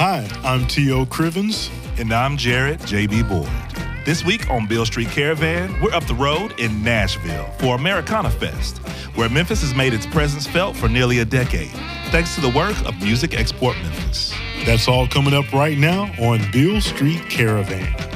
Hi, I'm T.O. Crivens. And I'm Jared J.B. Boyd. This week on Beale Street Caravan, we're up the road in Nashville for Americana Fest, where Memphis has made its presence felt for nearly a decade, thanks to the work of Music Export Memphis. That's all coming up right now on Beale Street Caravan.